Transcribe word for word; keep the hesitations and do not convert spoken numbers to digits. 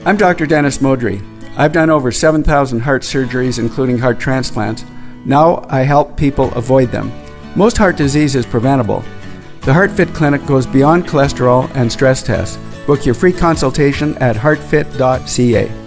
I'm Doctor Dennis Modry. I've done over seven thousand heart surgeries, including heart transplants. Now I help people avoid them. Most heart disease is preventable. The HeartFit Clinic goes beyond cholesterol and stress tests. Book your free consultation at heart fit dot c a.